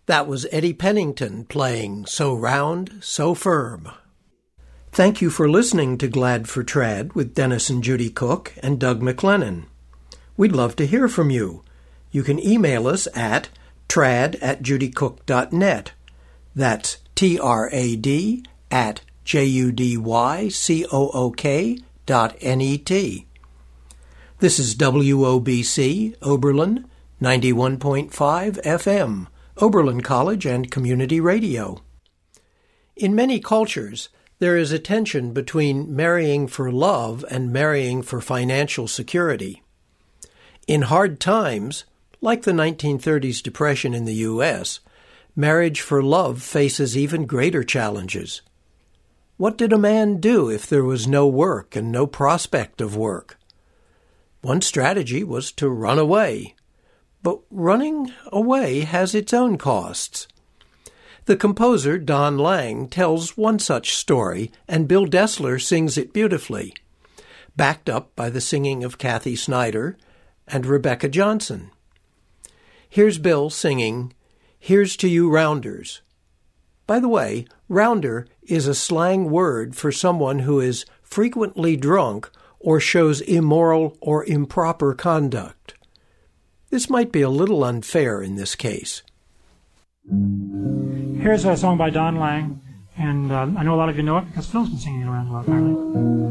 That was Eddie Pennington playing So Round, So Firm. Thank you for listening to Glad for Trad with Dennis and Judy Cook and Doug McLennan. We'd love to hear from you. You can email us at trad@judycook.net. That's trad@judycook.net. This is WOBC, Oberlin, 91.5 FM, Oberlin College and Community Radio. In many cultures, there is a tension between marrying for love and marrying for financial security. In hard times, like the 1930s Depression in the U.S., marriage for love faces even greater challenges. What did a man do if there was no work and no prospect of work? One strategy was to run away. But running away has its own costs. The composer Don Lang tells one such story, and Bill Dessler sings it beautifully, backed up by the singing of Kathy Snyder and Rebecca Johnson. Here's Bill singing, "Here's to You Rounders." By the way, rounder is a slang word for someone who is frequently drunk or shows immoral or improper conduct. This might be a little unfair in this case. Here's a song by Don Lang, and I know a lot of you know it because Phil's been singing it around a lot apparently.